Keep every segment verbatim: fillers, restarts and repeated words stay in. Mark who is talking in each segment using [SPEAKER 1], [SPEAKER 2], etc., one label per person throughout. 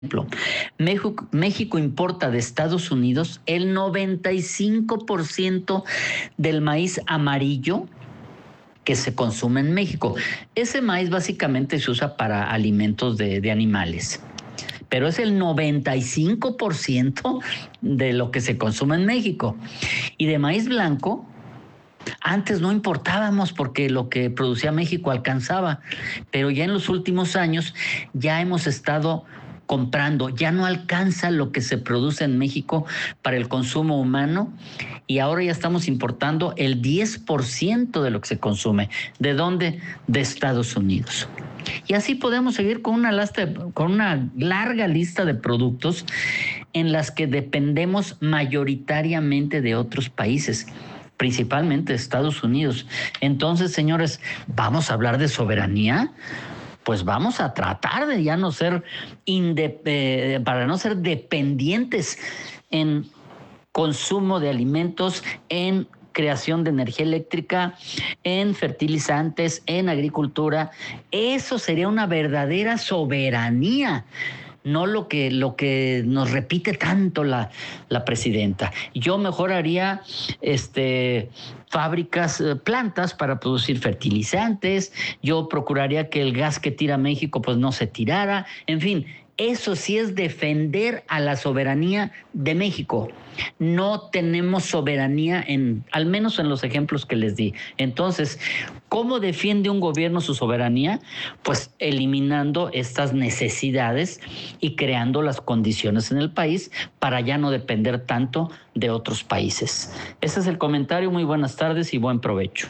[SPEAKER 1] México, México importa de Estados Unidos el noventa y cinco por ciento del maíz amarillo que se consume en México. Ese maíz básicamente se usa para alimentos de, de animales, pero es el noventa y cinco por ciento de lo que se consume en México. Y de maíz blanco, antes no importábamos porque lo que producía México alcanzaba, pero ya en los últimos años ya hemos estado comprando, ya no alcanza lo que se produce en México para el consumo humano y ahora ya estamos importando el diez por ciento de lo que se consume. ¿De dónde? De Estados Unidos. Y así podemos seguir con una, lasta, con una larga lista de productos en las que dependemos mayoritariamente de otros países, principalmente de Estados Unidos. Entonces, señores, ¿vamos a hablar de soberanía? Pues vamos a tratar de ya no ser, indep- eh, para no ser dependientes en consumo de alimentos, en creación de energía eléctrica, en fertilizantes, en agricultura. Eso sería una verdadera soberanía, no lo que, lo que nos repite tanto la, la presidenta. Yo mejor haría este, fábricas, plantas para producir fertilizantes, yo procuraría que el gas que tira México pues no se tirara, en fin. Eso sí es defender a la soberanía de México. No tenemos soberanía, en, al menos en los ejemplos que les di. Entonces, ¿cómo defiende un gobierno su soberanía? Pues eliminando estas necesidades y creando las condiciones en el país para ya no depender tanto de otros países. Ese es el comentario. Muy buenas tardes y buen provecho.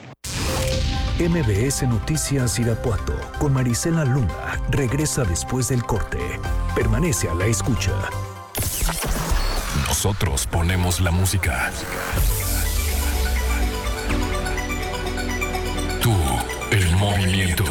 [SPEAKER 2] M B S Noticias Irapuato con Marisela Luna regresa después del corte. Permanece a la escucha.
[SPEAKER 3] Nosotros ponemos la música. Tú, el movimiento.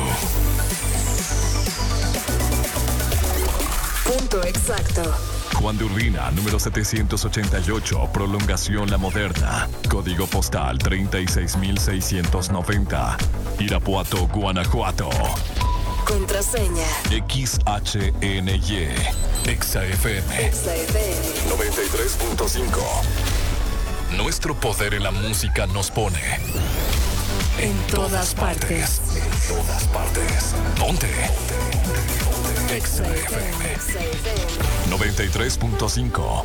[SPEAKER 4] Punto exacto.
[SPEAKER 3] Juan de Urbina, número setecientos ochenta y ocho, Prolongación La Moderna. Código postal treinta y seis mil seiscientos noventa. Irapuato, Guanajuato.
[SPEAKER 4] Contraseña.
[SPEAKER 3] X H N Y. Exa F M.
[SPEAKER 4] Exa F M.
[SPEAKER 3] noventa y tres punto cinco. Nuestro poder en la música nos pone
[SPEAKER 4] en todas partes.
[SPEAKER 3] En todas partes. Ponte. Exa F M. noventa y tres punto cinco.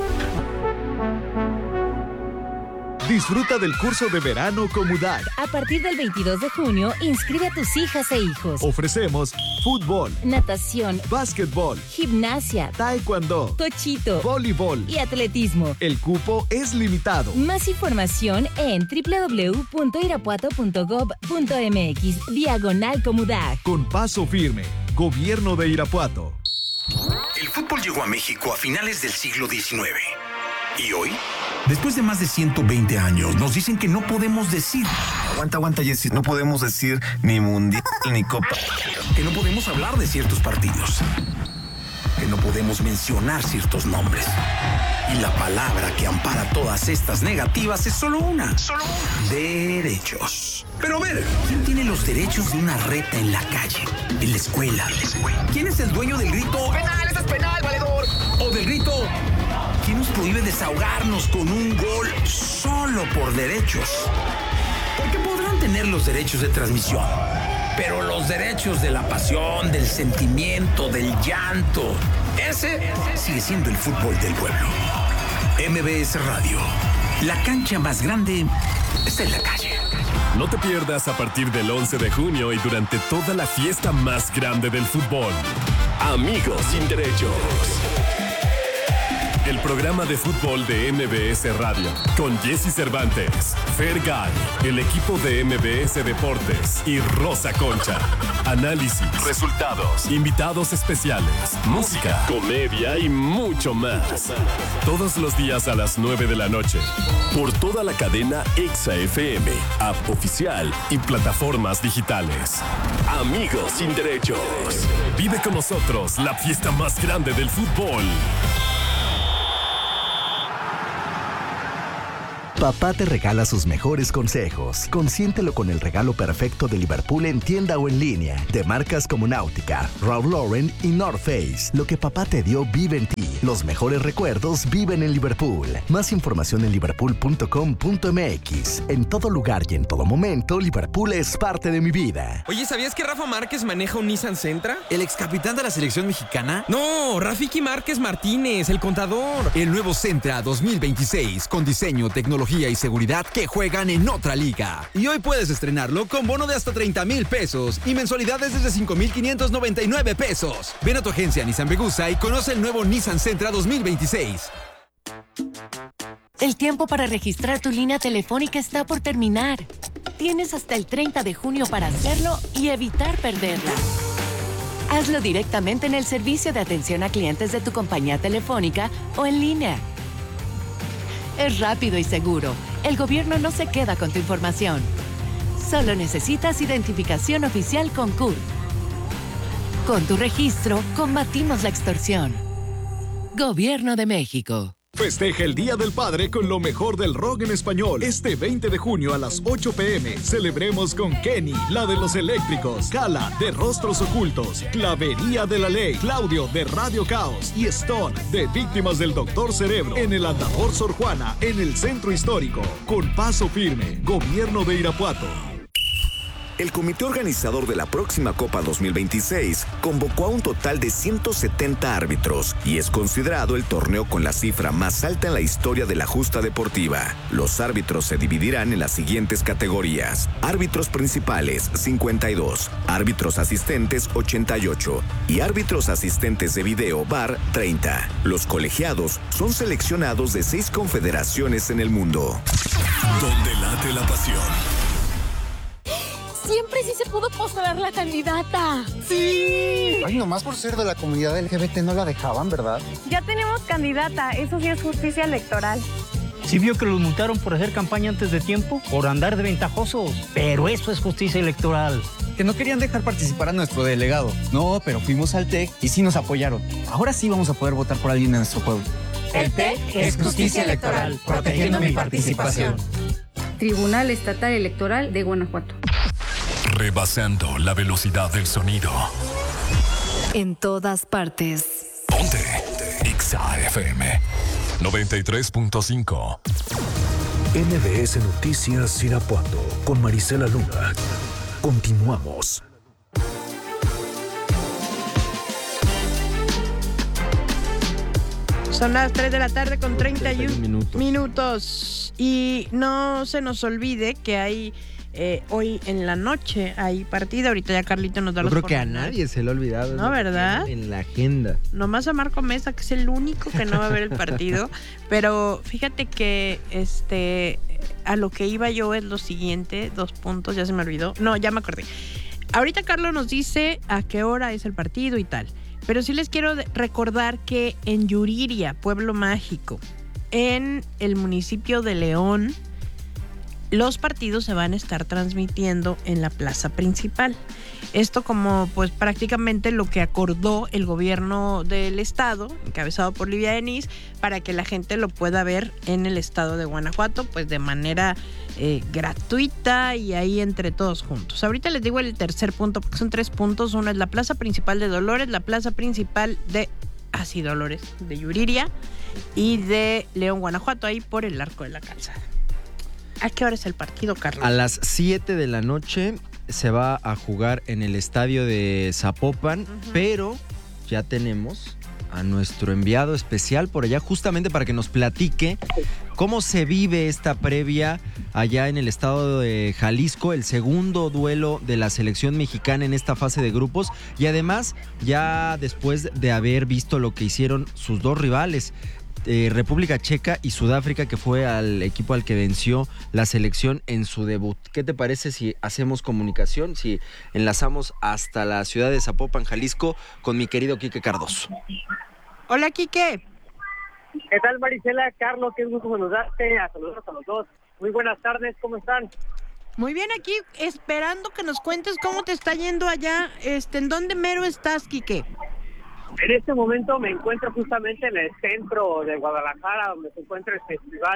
[SPEAKER 5] Disfruta del curso de verano Comudac.
[SPEAKER 6] A partir del veintidós de junio, inscribe a tus hijas e hijos.
[SPEAKER 5] Ofrecemos fútbol,
[SPEAKER 6] natación,
[SPEAKER 5] básquetbol,
[SPEAKER 6] gimnasia,
[SPEAKER 5] taekwondo,
[SPEAKER 6] tochito,
[SPEAKER 5] voleibol
[SPEAKER 6] y atletismo.
[SPEAKER 5] El cupo es limitado.
[SPEAKER 6] Más información en doble u doble u doble u punto irapuato punto gob punto m x diagonal Comudac.
[SPEAKER 5] Con paso firme, Gobierno de Irapuato.
[SPEAKER 7] El fútbol llegó a México a finales del siglo diecinueve. ¿Y hoy? Después de más de ciento veinte años, nos dicen que no podemos decir.
[SPEAKER 8] Aguanta, aguanta, Jessy. No podemos decir ni mundial ni copa.
[SPEAKER 7] Que no podemos hablar de ciertos partidos. Que no podemos mencionar ciertos nombres. Y la palabra que ampara todas estas negativas es solo una. Solo una. Derechos. Pero a ver, ¿quién tiene los derechos de una reta en la calle? En la escuela. En la escuela. ¿Quién es el dueño del grito? ¡Penal, eso es penal, valedor! O del grito... ¿Quién nos prohíbe desahogarnos con un gol solo por derechos? Porque podrán tener los derechos de transmisión, pero los derechos de la pasión, del sentimiento, del llanto, ese sigue siendo el fútbol del pueblo. M B S Radio, la cancha más grande está en la calle.
[SPEAKER 3] No te pierdas a partir del once de junio y durante toda la fiesta más grande del fútbol. Amigos sin derechos. El programa de fútbol de M B S Radio, con Jessy Cervantes, Fergay, el equipo de M B S Deportes y Rosa Concha. Análisis, resultados, invitados especiales, música, comedia y mucho más. Todos los días a las nueve de la noche. Por toda la cadena Exa F M, app oficial y plataformas digitales. Amigos sin derechos. Vive con nosotros la fiesta más grande del fútbol.
[SPEAKER 9] Papá te regala sus mejores consejos. Consiéntelo con el regalo perfecto de Liverpool en tienda o en línea. De marcas como Náutica, Ralph Lauren y North Face. Lo que papá te dio vive en ti. Los mejores recuerdos viven en Liverpool. Más información en liverpool punto com punto m x. En todo lugar y en todo momento, Liverpool es parte de mi vida.
[SPEAKER 10] Oye, ¿sabías que Rafa Márquez maneja un Nissan Sentra?
[SPEAKER 11] ¿El ex capitán de la selección mexicana?
[SPEAKER 10] No, Rafiki Márquez Martínez, el contador.
[SPEAKER 11] El nuevo Sentra dos mil veintiséis, con diseño, tecnología y seguridad que juegan en otra liga. Y hoy puedes estrenarlo con bono de hasta treinta mil pesos y mensualidades desde cinco mil quinientos noventa y nueve pesos. Ven a tu agencia Nissan Vegusa y conoce el nuevo Nissan Sentra dos mil veintiséis.
[SPEAKER 12] El tiempo para registrar tu línea telefónica está por terminar. Tienes hasta el treinta de junio para hacerlo y evitar perderla. Hazlo directamente en el servicio de atención a clientes de tu compañía telefónica o en línea. Es rápido y seguro. El gobierno no se queda con tu información. Solo necesitas identificación oficial con C U R. Con tu registro, combatimos la extorsión. Gobierno de México.
[SPEAKER 5] Festeja el Día del Padre con lo mejor del rock en español. Este veinte de junio a las ocho pm celebremos con Kenny, la de los eléctricos, Cala, de Rostros Ocultos, Clavería de la Ley, Claudio, de Radio Caos y Stone, de Víctimas del Doctor Cerebro, en el Andador Sor Juana, en el Centro Histórico. Con paso firme, Gobierno de Irapuato.
[SPEAKER 13] El comité organizador de la próxima Copa dos mil veintiséis convocó a un total de ciento setenta árbitros y es considerado el torneo con la cifra más alta en la historia de la justa deportiva. Los árbitros se dividirán en las siguientes categorías: árbitros principales, cincuenta y dos, árbitros asistentes, ochenta y ocho y árbitros asistentes de video V A R, treinta. Los colegiados son seleccionados de seis confederaciones en el mundo.
[SPEAKER 3] Donde late la pasión.
[SPEAKER 14] Siempre sí se pudo postular la candidata.
[SPEAKER 15] ¡Sí! Ay, nomás por ser de la comunidad L G B T no la dejaban, ¿verdad?
[SPEAKER 16] Ya tenemos candidata, eso sí es justicia electoral.
[SPEAKER 17] Sí vio que los multaron por hacer campaña antes de tiempo, por andar de ventajosos, pero eso es justicia electoral.
[SPEAKER 18] Que no querían dejar participar a nuestro delegado. No, pero fuimos al T E C y sí nos apoyaron. Ahora sí vamos a poder votar por alguien de nuestro pueblo.
[SPEAKER 14] El T E C es justicia electoral, protegiendo mi participación.
[SPEAKER 19] Tribunal Estatal Electoral de Guanajuato.
[SPEAKER 3] Rebasando la velocidad del sonido.
[SPEAKER 4] En todas partes.
[SPEAKER 3] Ponte. Exa F M noventa y tres punto cinco.
[SPEAKER 2] M B S Noticias Irapuato con Marisela Luna. Continuamos.
[SPEAKER 20] Son las tres de la tarde con treinta y uno
[SPEAKER 21] minutos.
[SPEAKER 20] minutos. Y no se nos olvide que hay eh, hoy en la noche hay partido. Ahorita ya Carlito nos da
[SPEAKER 21] Yo
[SPEAKER 20] los
[SPEAKER 21] creo que a
[SPEAKER 20] pormenores.
[SPEAKER 21] nadie se le ha olvidado.
[SPEAKER 20] No, ¿verdad?
[SPEAKER 21] En la agenda.
[SPEAKER 20] Nomás a Marco Mesa, que es el único que no va a ver el partido. Pero fíjate que este a lo que iba yo es lo siguiente. Dos puntos, ya se me olvidó. No, ya me acordé. Ahorita Carlos nos dice a qué hora es el partido y tal. Pero sí les quiero recordar que en Yuriria, Pueblo Mágico, en el municipio de León, los partidos se van a estar transmitiendo en la plaza principal. Esto como pues prácticamente lo que acordó el gobierno del estado, encabezado por Livia Denis, para que la gente lo pueda ver en el estado de Guanajuato, pues de manera eh, gratuita y ahí entre todos juntos. Ahorita les digo el tercer punto, porque son tres puntos. Uno es la plaza principal de Dolores, la plaza principal de así Dolores, de Yuriria y de León, Guanajuato, ahí por el Arco de la Calzada. ¿A qué hora es el partido, Carlos?
[SPEAKER 21] A las siete de la noche se va a jugar en el estadio de Zapopan, uh-huh. Pero ya tenemos a nuestro enviado especial por allá justamente para que nos platique cómo se vive esta previa allá en el estado de Jalisco, el segundo duelo de la selección mexicana en esta fase de grupos y además ya después de haber visto lo que hicieron sus dos rivales, Eh, República Checa y Sudáfrica, que fue al equipo al que venció la selección en su debut. ¿Qué te parece si hacemos comunicación, si enlazamos hasta la ciudad de Zapopan, Jalisco, con mi querido Quique Cardoso?
[SPEAKER 20] Hola, Quique.
[SPEAKER 22] ¿Qué tal, Marisela? Carlos, qué gusto saludarte, a saludos a los dos. Muy buenas tardes, ¿cómo están?
[SPEAKER 20] Muy bien, aquí esperando que nos cuentes cómo te está yendo allá. Este, ¿en dónde mero estás, Quique?
[SPEAKER 22] En este momento me encuentro justamente en el centro de Guadalajara, donde se encuentra el Festival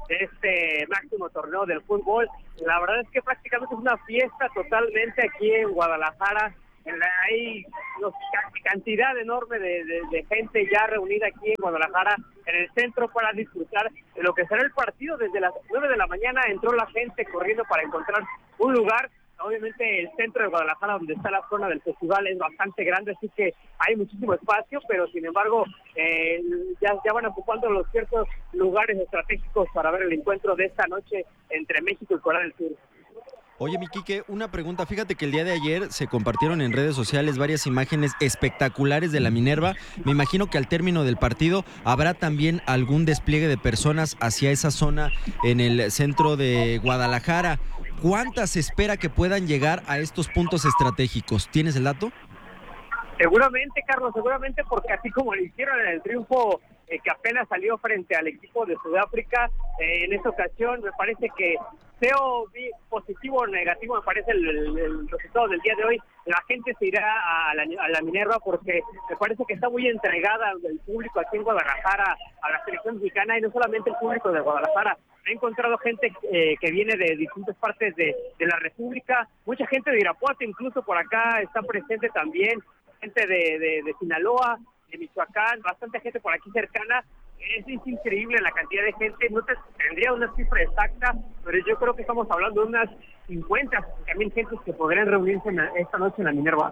[SPEAKER 22] de este máximo torneo del fútbol. La verdad es que prácticamente es una fiesta totalmente aquí en Guadalajara. Hay una cantidad enorme de, de, de gente ya reunida aquí en Guadalajara, en el centro, para disfrutar de lo que será el partido. Desde las nueve de la mañana entró la gente corriendo para encontrar un lugar. Obviamente el centro de Guadalajara, donde está la zona del festival, es bastante grande, así que hay muchísimo espacio, pero sin embargo eh, ya, ya van ocupando los ciertos lugares estratégicos para ver el encuentro de esta noche entre México y Corea del Sur.
[SPEAKER 21] Oye, mi Quique, una pregunta. Fíjate que el día de ayer se compartieron en redes sociales varias imágenes espectaculares de la Minerva. Me imagino que al término del partido habrá también algún despliegue de personas hacia esa zona en el centro de Guadalajara. ¿Cuántas se espera que puedan llegar a estos puntos estratégicos? ¿Tienes el dato?
[SPEAKER 22] Seguramente, Carlos, seguramente, porque así como lo hicieron en el triunfo eh, que apenas salió frente al equipo de Sudáfrica, eh, en esta ocasión me parece que sea positivo o negativo, me parece el, el, el resultado del día de hoy, la gente se irá a la, a la Minerva, porque me parece que está muy entregada el público aquí en Guadalajara a la selección mexicana, y no solamente el público de Guadalajara. He encontrado gente eh, que viene de distintas partes de, de la República, mucha gente de Irapuato, incluso por acá está presente también, gente de, de, de Sinaloa, de Michoacán, bastante gente por aquí cercana. Es, es increíble la cantidad de gente, no te tendría una cifra exacta, pero yo creo que estamos hablando de unas cincuenta también gentes que podrían reunirse en la, esta noche en la Minerva.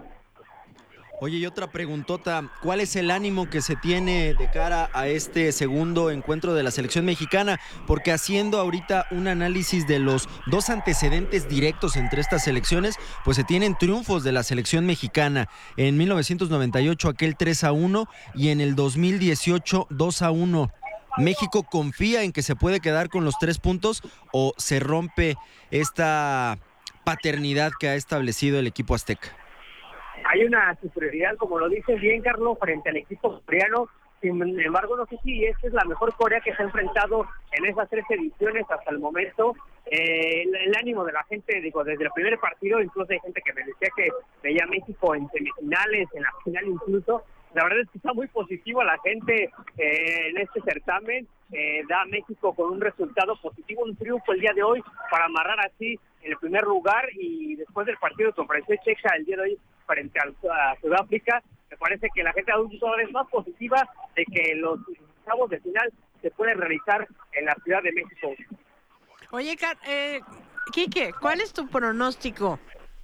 [SPEAKER 21] Oye, y otra preguntota, ¿cuál es el ánimo que se tiene de cara a este segundo encuentro de la selección mexicana? Porque haciendo ahorita un análisis de los dos antecedentes directos entre estas selecciones, pues se tienen triunfos de la selección mexicana. En mil novecientos noventa y ocho aquel tres a uno y en el dos mil dieciocho dos a uno. ¿México confía en que se puede quedar con los tres puntos o se rompe esta paternidad que ha establecido el equipo azteca?
[SPEAKER 22] Hay una superioridad, como lo dices bien, Carlos, frente al equipo coreano. Sin embargo, no sé si esta es la mejor Corea que se ha enfrentado en esas tres ediciones hasta el momento. Eh, el, el ánimo de la gente, digo, desde el primer partido, incluso hay gente que me decía que veía a México en semifinales, en la final incluso. La verdad es que está muy positiva la gente eh, en este certamen. Eh, da a México con un resultado positivo, un triunfo el día de hoy para amarrar así en el primer lugar, y después del partido que ofreció Checa el día de hoy frente a Sudáfrica, me parece que la gente adulta todavía es más positiva de que los octavos de final se pueden realizar en la Ciudad de México.
[SPEAKER 20] Oye, eh, Quique, ¿cuál es tu pronóstico?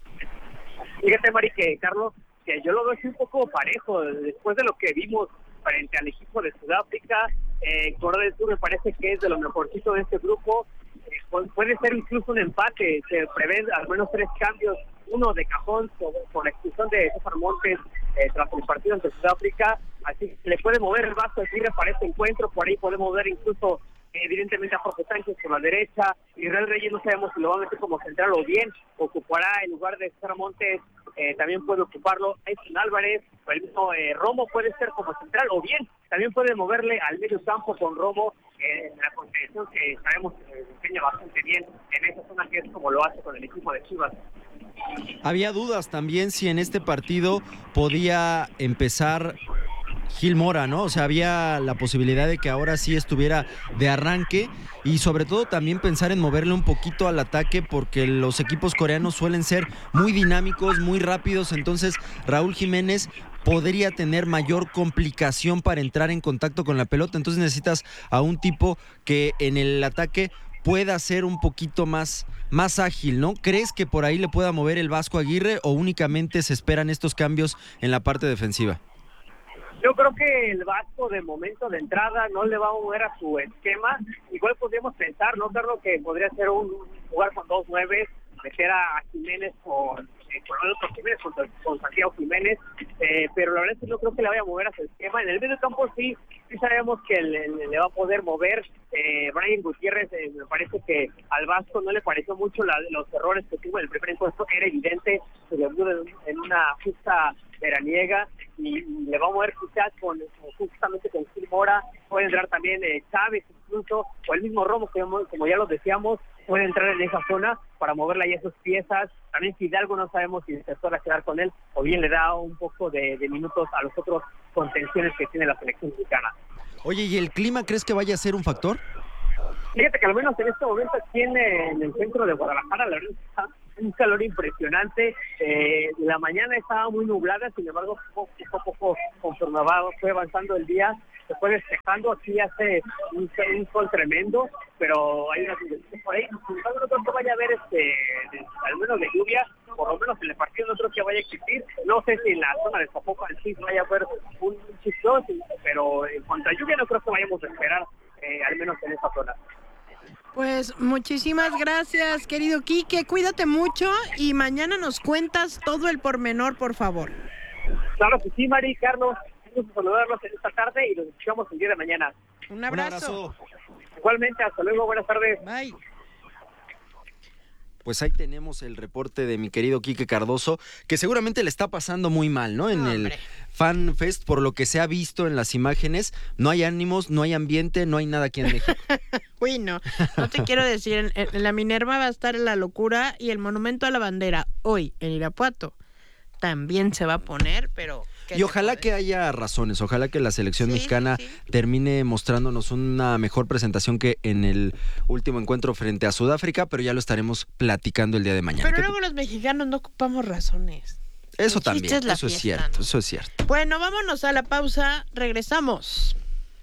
[SPEAKER 22] Fíjate, Mari, que Carlos, que yo lo veo así un poco parejo, después de lo que vimos frente al equipo de Sudáfrica. eh, Corea del Sur me parece que es de lo mejorcito de este grupo. eh, puede ser incluso un empate, se prevén al menos tres cambios, uno de cajón por, por la expulsión de César Montes eh, tras el partido ante Sudáfrica, así que le puede mover el vaso de Tigre para este encuentro. Por ahí podemos ver incluso evidentemente a Jorge Sánchez por la derecha. Israel Reyes no sabemos si lo va a meter como central o bien ocupará el lugar de César Montes, eh, también puede ocuparlo Edson Álvarez, o el mismo eh, Romo puede ser como central, o bien también puede moverle al medio campo con Romo eh, en la contención, que sabemos que se desempeña bastante bien en esa zona, que es como lo hace con el equipo de Chivas.
[SPEAKER 21] Había dudas también si en este partido podía empezar Gil Mora, ¿no? O sea, había la posibilidad de que ahora sí estuviera de arranque, y sobre todo también pensar en moverle un poquito al ataque, porque los equipos coreanos suelen ser muy dinámicos, muy rápidos. Entonces Raúl Jiménez podría tener mayor complicación para entrar en contacto con la pelota. Entonces necesitas a un tipo que en el ataque pueda ser un poquito más, más ágil, ¿no? ¿Crees que por ahí le pueda mover el Vasco Aguirre o únicamente se esperan estos cambios en la parte defensiva?
[SPEAKER 22] Yo creo que el Vasco de momento de entrada no le va a mover a su esquema. Igual podríamos pensar, ¿no, Carlos? Que podría ser un jugar con dos nueve, meter a Jiménez con, eh, con otro Jiménez, con, con Santiago Jiménez, eh, pero la verdad es que no creo que le vaya a mover a su esquema. En el medio campo sí, sí sabemos que le, le va a poder mover. Eh, Brian Gutiérrez, eh, me parece que al Vasco no le pareció mucho la, los errores que tuvo en el primer encuentro. Era evidente, se le vio en, en una justa veraniega, y le va a mover quizás con, justamente con Gil Mora. Puede entrar también eh, Chávez incluso, o el mismo Romo, que como ya lo decíamos, puede entrar en esa zona para moverle ahí esas piezas. También Fidalgo no sabemos si se puede quedar con él, o bien le da un poco de, de minutos a los otros contenciones que tiene la selección mexicana.
[SPEAKER 21] Oye, ¿y el clima crees que vaya a ser un factor?
[SPEAKER 22] Fíjate que al menos en este momento aquí en, en el centro de Guadalajara, la verdad está un calor impresionante. Eh, la mañana estaba muy nublada, sin embargo, poco a poco, conforme fue avanzando el día, se fue despejando. Aquí hace un, un sol tremendo, pero hay unas nubecitas por ahí. Sin embargo, no creo que vaya a haber este, al menos de lluvia, por lo menos en el partido no creo que vaya a existir. No sé si en la zona de Zapopan sí vaya a haber un chistoso, pero en cuanto a lluvia no creo que vayamos a esperar, eh, al menos en esta zona.
[SPEAKER 20] Pues muchísimas gracias, querido Quique, cuídate mucho y mañana nos cuentas todo el pormenor, por favor.
[SPEAKER 22] Claro que sí, Mari, Carlos, un gusto saludarlos en esta tarde y los escuchamos el día de mañana.
[SPEAKER 20] Un abrazo.
[SPEAKER 22] Un abrazo. Igualmente, hasta luego, buenas tardes.
[SPEAKER 20] Bye.
[SPEAKER 21] Pues ahí tenemos el reporte de mi querido Quique Cardoso, que seguramente le está pasando muy mal, ¿no? En el Fan Fest, por lo que se ha visto en las imágenes, no hay ánimos, no hay ambiente, no hay nada aquí en México.
[SPEAKER 20] Uy, no, no te quiero decir, en, en la Minerva va a estar La Locura y el Monumento a la Bandera hoy en Irapuato también se va a poner, pero...
[SPEAKER 21] Y ojalá que haya razones, ojalá que la selección sí, mexicana sí, sí. termine mostrándonos una mejor presentación que en el último encuentro frente a Sudáfrica, pero ya lo estaremos platicando el día de mañana.
[SPEAKER 20] Pero luego los mexicanos no ocupamos razones.
[SPEAKER 21] Eso el también, es eso fiesta, es cierto, ¿no? Eso es cierto.
[SPEAKER 20] Bueno, vámonos a la pausa, regresamos.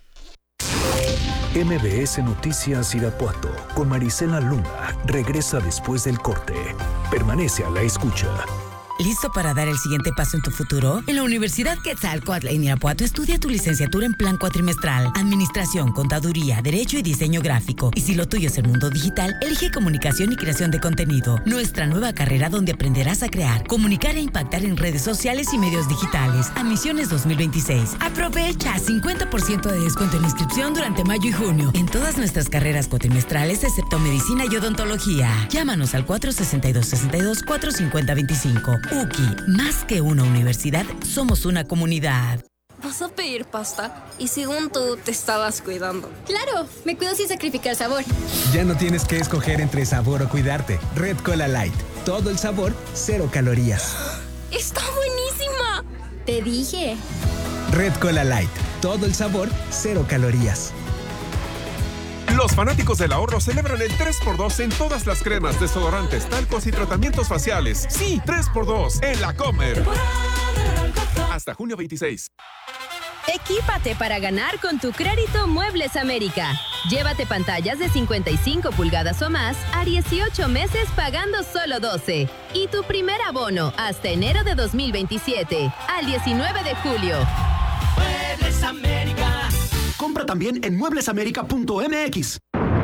[SPEAKER 2] M B S Noticias Irapuato con Marisela Luna regresa después del corte. Permanece a la escucha.
[SPEAKER 1] ¿Listo para dar el siguiente paso en tu futuro? En la Universidad Quetzalcóatl en Irapuato estudia tu licenciatura en plan cuatrimestral, Administración, Contaduría, Derecho y Diseño Gráfico. Y si lo tuyo es el mundo digital, elige Comunicación y Creación de Contenido, nuestra nueva carrera donde aprenderás a crear, comunicar e impactar en redes sociales y medios digitales. Admisiones dos mil veintiséis. Aprovecha cincuenta por ciento de descuento en inscripción durante mayo y junio en todas nuestras carreras cuatrimestrales excepto Medicina y Odontología. Llámanos al cuatro seis dos, seis dos, cuatro cinco cero dos cinco. U C I, más que una universidad, somos una comunidad.
[SPEAKER 6] ¿Vas a pedir pasta? Y según tú, te estabas cuidando.
[SPEAKER 23] ¡Claro! Me cuido sin sacrificar sabor.
[SPEAKER 24] Ya no tienes que escoger entre sabor o cuidarte. Red Cola Light. Todo el sabor, cero calorías.
[SPEAKER 23] ¡Está buenísima! Te dije.
[SPEAKER 24] Red Cola Light. Todo el sabor, cero calorías.
[SPEAKER 3] Los fanáticos del ahorro celebran el tres por dos en todas las cremas, desodorantes, talcos y tratamientos faciales. Sí, tres por dos en La Comer. Hasta junio veintiséis.
[SPEAKER 25] Equípate para ganar con tu crédito Muebles América. Llévate pantallas de cincuenta y cinco pulgadas o más a dieciocho meses pagando solo doce. Y tu primer abono hasta enero de dos mil veintisiete, al diecinueve de julio.
[SPEAKER 26] Muebles América. Compra también en muebles américa punto m x.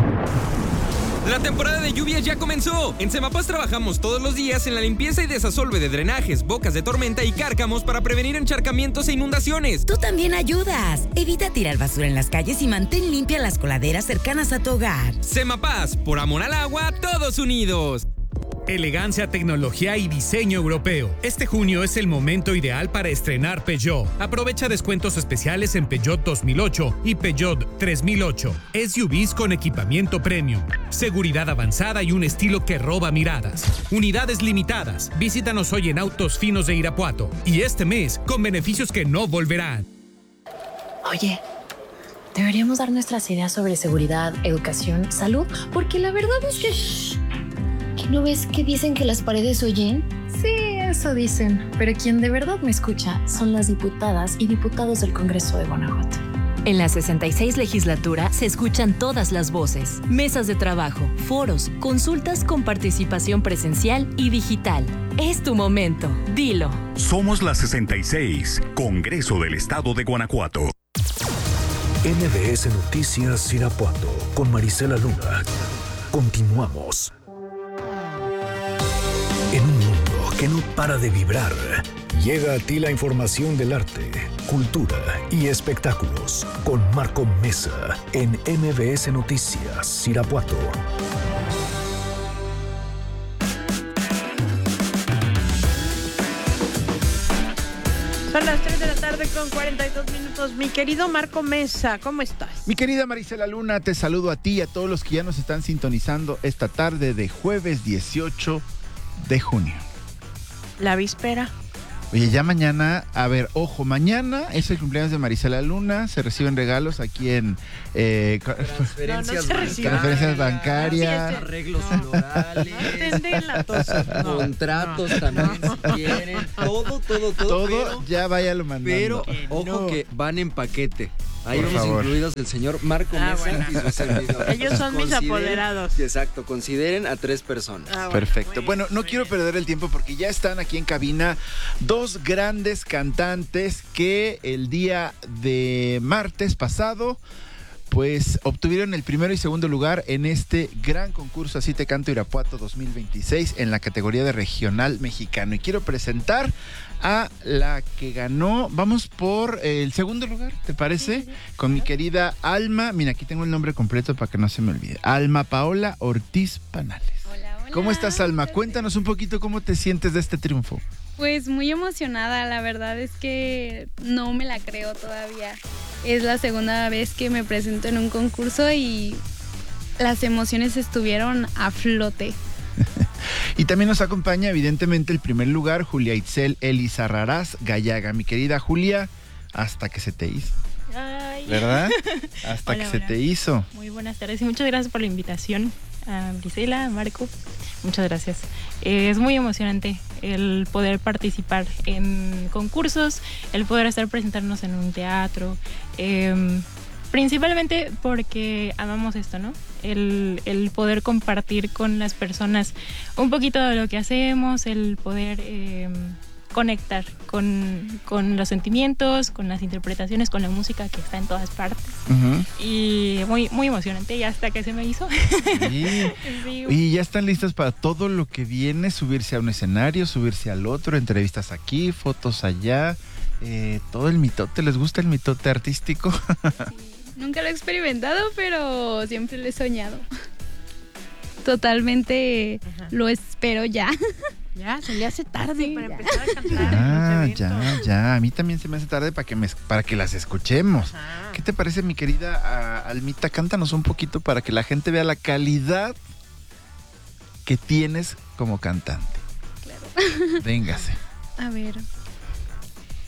[SPEAKER 10] La temporada de lluvias ya comenzó. En Semapaz trabajamos todos los días en la limpieza y desasolve de drenajes, bocas de tormenta y cárcamos para prevenir encharcamientos e inundaciones.
[SPEAKER 1] Tú también ayudas. Evita tirar basura en las calles y mantén limpias las coladeras cercanas a tu hogar.
[SPEAKER 10] Semapaz, por amor al agua, todos unidos.
[SPEAKER 27] Elegancia, tecnología y diseño europeo. Este junio es el momento ideal para estrenar Peugeot. Aprovecha descuentos especiales en Peugeot dos mil ocho y Peugeot tres mil ocho. S U Vs con equipamiento premium, seguridad avanzada y un estilo que roba miradas. Unidades limitadas. Visítanos hoy en Autos Finos de Irapuato. Y este mes con beneficios que no volverán.
[SPEAKER 28] Oye, deberíamos dar nuestras ideas sobre seguridad, educación, salud, porque la verdad es que... Shh, ¿que no ves que dicen que las paredes oyen?
[SPEAKER 19] Sí, eso dicen, pero quien de verdad me escucha son las diputadas y diputados del Congreso de Guanajuato.
[SPEAKER 4] En la sesenta y seis legislatura se escuchan todas las voces, mesas de trabajo, foros, consultas con participación presencial y digital. Es tu momento, dilo.
[SPEAKER 29] Somos la sesenta y seis, Congreso del Estado de Guanajuato.
[SPEAKER 2] M B S Noticias Irapuato con Marisela Luna. Continuamos. En un mundo que no para de vibrar, llega a ti la información del arte, cultura y espectáculos con Marco Mesa en M B S Noticias Irapuato.
[SPEAKER 20] Son las tres de la tarde con cuarenta y dos minutos. Mi querido Marco Mesa, ¿cómo estás?
[SPEAKER 30] Mi querida Marisela Luna, te saludo a ti y a todos los que ya nos están sintonizando esta tarde de jueves dieciocho de junio.
[SPEAKER 20] La víspera.
[SPEAKER 30] Oye, ya mañana, a ver, ojo, mañana es el cumpleaños de Marisela Luna, se reciben regalos aquí en eh,
[SPEAKER 21] transferencias,
[SPEAKER 20] no, no
[SPEAKER 21] bancarias,
[SPEAKER 30] transferencias bancarias,
[SPEAKER 20] no,
[SPEAKER 21] arreglos
[SPEAKER 20] no.
[SPEAKER 21] florales,
[SPEAKER 20] no,
[SPEAKER 21] contratos
[SPEAKER 20] no.
[SPEAKER 21] también si quieren, todo, todo, todo.
[SPEAKER 30] todo
[SPEAKER 21] pero,
[SPEAKER 30] ya vaya lo mandando.
[SPEAKER 21] pero
[SPEAKER 30] Eh,
[SPEAKER 21] ojo
[SPEAKER 30] no.
[SPEAKER 21] que van en paquete. Ahí
[SPEAKER 30] Por
[SPEAKER 21] vamos
[SPEAKER 30] favor.
[SPEAKER 21] incluidos el señor Marco
[SPEAKER 20] Ah,
[SPEAKER 21] Mesa
[SPEAKER 20] bueno.
[SPEAKER 21] y su servidor.
[SPEAKER 20] Ellos son mis
[SPEAKER 21] Consideren-
[SPEAKER 20] apoderados.
[SPEAKER 21] Exacto, consideren a tres personas.
[SPEAKER 20] Ah, bueno.
[SPEAKER 30] Perfecto.
[SPEAKER 20] Muy
[SPEAKER 30] Bueno,
[SPEAKER 20] bien,
[SPEAKER 30] no
[SPEAKER 20] muy
[SPEAKER 30] quiero
[SPEAKER 20] bien.
[SPEAKER 30] perder el tiempo porque ya están aquí en cabina dos grandes cantantes que el día de martes pasado pues obtuvieron el primero y segundo lugar en este gran concurso Así te canto Irapuato dos mil veintiséis en la categoría de regional mexicano. Y quiero presentar a la que ganó, vamos por el segundo lugar, ¿te parece? Con mi querida Alma, mira, aquí tengo el nombre completo para que no se me olvide. Alma Paola Ortiz Panales.
[SPEAKER 5] Hola, hola.
[SPEAKER 30] ¿Cómo estás, Alma? Cuéntanos un poquito cómo te sientes de este triunfo.
[SPEAKER 5] Pues muy emocionada, la verdad es que no me la creo todavía. Es la segunda vez que me presento en un concurso y las emociones estuvieron a flote.
[SPEAKER 30] Y también nos acompaña, evidentemente, el primer lugar, Julia Itzel Elizarrarás Gallaga. Mi querida Julia, hasta que se te hizo.
[SPEAKER 7] Ay.
[SPEAKER 30] ¿Verdad? Hasta
[SPEAKER 7] Hola,
[SPEAKER 30] que se
[SPEAKER 7] hola.
[SPEAKER 30] te hizo.
[SPEAKER 7] Muy buenas tardes y muchas gracias por la invitación a Brisela, a Marco. Muchas gracias. Eh, es muy emocionante el poder participar en concursos, el poder estar presentándonos en un teatro. Eh, principalmente porque amamos esto, ¿no? El, el poder compartir con las personas un poquito de lo que hacemos, el poder eh, conectar con, con los sentimientos, con las interpretaciones, con la música que está en todas partes.
[SPEAKER 30] Uh-huh.
[SPEAKER 7] Y muy, muy emocionante, y hasta que se me hizo.
[SPEAKER 30] Sí.
[SPEAKER 7] Sí.
[SPEAKER 30] Y ya están listas para todo lo que viene, subirse a un escenario, subirse al otro, entrevistas aquí, fotos allá, eh, todo el mitote. ¿Les gusta el mitote artístico?
[SPEAKER 5] Nunca lo he experimentado, pero siempre lo he soñado. Totalmente lo espero ya.
[SPEAKER 20] Ya, se le hace tarde
[SPEAKER 5] Sí,
[SPEAKER 20] para
[SPEAKER 5] ya.
[SPEAKER 20] empezar a cantar.
[SPEAKER 30] Ah,
[SPEAKER 20] en los
[SPEAKER 30] ya,
[SPEAKER 20] eventos.
[SPEAKER 30] ya. A mí también se me hace tarde para que me, para que las escuchemos.
[SPEAKER 20] Ajá.
[SPEAKER 30] ¿Qué te parece, mi querida ah, Almita? Cántanos un poquito para que la gente vea la calidad que tienes como cantante.
[SPEAKER 5] Claro.
[SPEAKER 30] Véngase.
[SPEAKER 5] A ver.